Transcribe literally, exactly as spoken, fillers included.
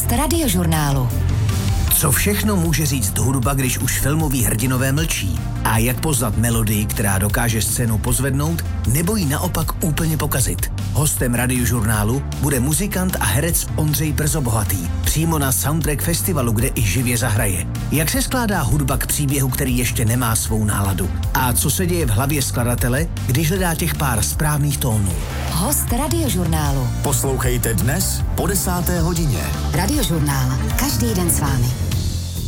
Host Radiožurnálu. Co všechno může říct hudba, když už filmoví hrdinové mlčí? A jak poznat melodii, která dokáže scénu pozvednout, nebo ji naopak úplně pokazit? Hostem Radiožurnálu bude muzikant a herec Ondřej Brzobohatý, přímo na soundtrack festivalu, kde i živě zahraje. Jak se skládá hudba k příběhu, který ještě nemá svou náladu? A co se děje v hlavě skladatele, když hledá těch pár správných tónů? Host Radiožurnálu. Poslouchejte dnes po desáté hodině. Radiožurnál. Každý den s vámi.